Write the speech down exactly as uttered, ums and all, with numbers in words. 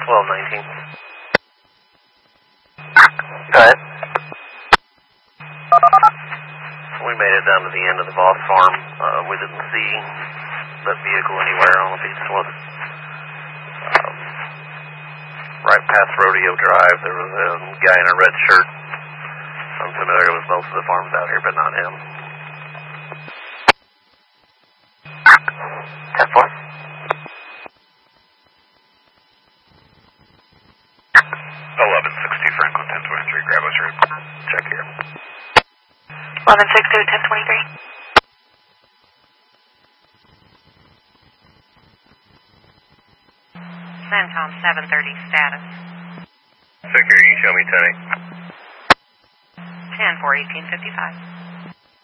twelve nineteen. Go ahead. We made it down to the end of the Voss farm. Uh, we didn't see that vehicle anywhere. I don't know if he just was um, right past Rodeo Drive. There was a guy in a red shirt. I'm familiar with most of the farms out here, but not him. ten four. eleven sixty Franklin, ten twenty-three, grab us route. Check here. eleven sixty, ten twenty-three. Centom seven thirty status. Secure, you show me, Tony. ten four eighteen fifty-five.